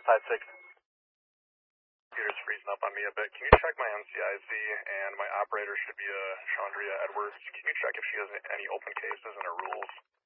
Side 6. Computer's freezing up on me a bit. Can you check my NCIC? And my operator should be Chandria Edwards. Can you check if she has any open cases in her rules?